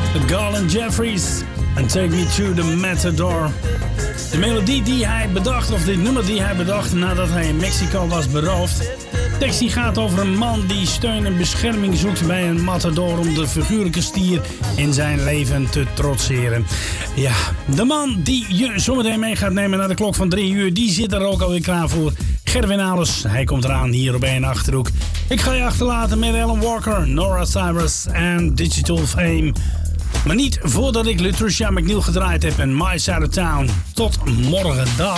Garland Jeffries en Take Me to the Matador. De melodie die hij bedacht, of dit nummer die hij bedacht nadat hij in Mexico was beroofd. De tekst die gaat over een man die steun en bescherming zoekt bij een matador om de figuurlijke stier in zijn leven te trotseren. Ja, de man die je zometeen mee gaat nemen naar de klok van 3 uur, die zit er ook alweer klaar voor. Gerwin Alers, hij komt eraan hier op 1 Achterhoek. Ik ga je achterlaten met Alan Walker, Nora Cyrus en Digital Fame. Maar niet voordat ik Latricia McNeil gedraaid heb en My Side of Town. Tot morgen, dag.